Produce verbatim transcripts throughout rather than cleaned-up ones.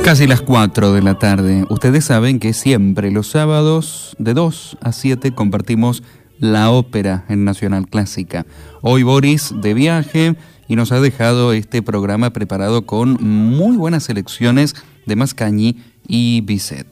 Casi las cuatro de la tarde. Ustedes saben que siempre los sábados de dos a siete compartimos la ópera en Nacional Clásica. Hoy Boris de viaje y nos ha dejado este programa preparado con muy buenas selecciones de Mascagni y Bizet.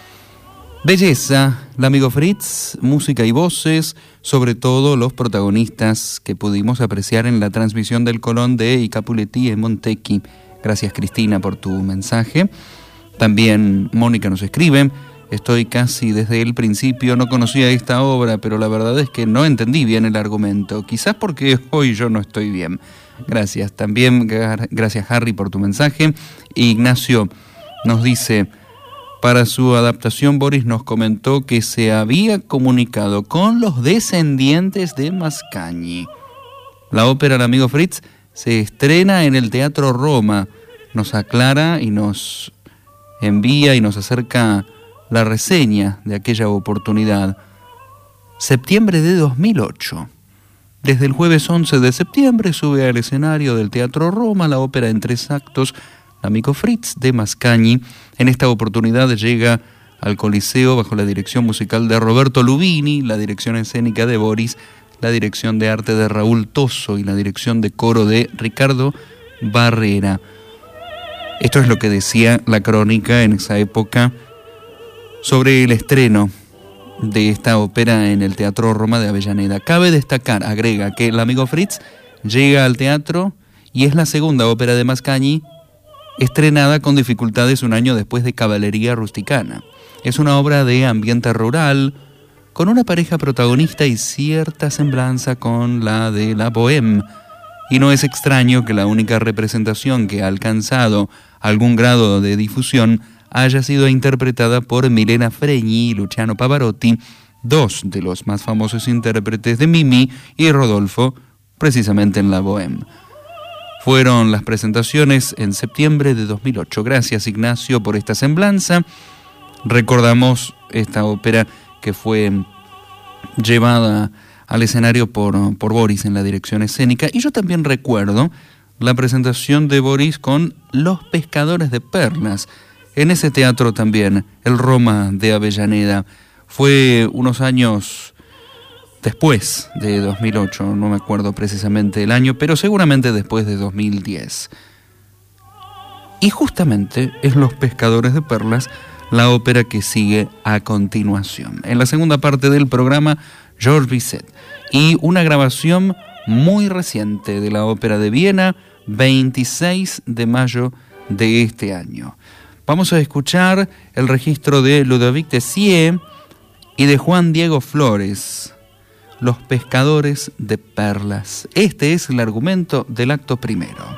Belleza, el amigo Fritz, música y voces, sobre todo los protagonistas que pudimos apreciar en la transmisión del Colón de I Capuletti e Montecchi. Gracias, Cristina, por tu mensaje. También Mónica nos escribe: estoy casi desde el principio, no conocía esta obra, pero la verdad es que no entendí bien el argumento. Quizás porque hoy yo no estoy bien. Gracias. También gracias, Harry, por tu mensaje. Ignacio nos dice: para su adaptación, Boris nos comentó que se había comunicado con los descendientes de Mascagni. La ópera, el amigo Fritz, se estrena en el Teatro Roma. Nos aclara y nos envía y nos acerca la reseña de aquella oportunidad. Septiembre de dos mil ocho. Desde el jueves once de septiembre sube al escenario del Teatro Roma la ópera en tres actos, el amigo Fritz de Mascagni. En esta oportunidad llega al Coliseo bajo la dirección musical de Roberto Lubini, la dirección escénica de Boris, la dirección de arte de Raúl Tosso y la dirección de coro de Ricardo Barrera. Esto es lo que decía la crónica en esa época sobre el estreno de esta ópera en el Teatro Roma de Avellaneda. Cabe destacar, agrega, que el amigo Fritz llega al teatro y es la segunda ópera de Mascagni estrenada con dificultades un año después de Caballería Rusticana. Es una obra de ambiente rural, con una pareja protagonista y cierta semblanza con la de la Bohème. Y no es extraño que la única representación que ha alcanzado algún grado de difusión haya sido interpretada por Milena Fregni y Luciano Pavarotti, dos de los más famosos intérpretes de Mimi y Rodolfo, precisamente en la Bohème. Fueron las presentaciones en septiembre de dos mil ocho. Gracias, Ignacio, por esta semblanza. Recordamos esta ópera que fue llevada al escenario por, por Boris en la dirección escénica. Y yo también recuerdo la presentación de Boris con Los Pescadores de Perlas. En ese teatro también, el Roma de Avellaneda. Fue unos años después de dos mil ocho, no me acuerdo precisamente el año, pero seguramente después de dos mil diez. Y justamente es Los Pescadores de Perlas la ópera que sigue a continuación. En la segunda parte del programa, Georges Bizet y una grabación muy reciente de la ópera de Viena, veintiséis de mayo de este año. Vamos a escuchar el registro de Ludovic Tessier y de Juan Diego Flores, Los Pescadores de Perlas. Este es el argumento del acto primero.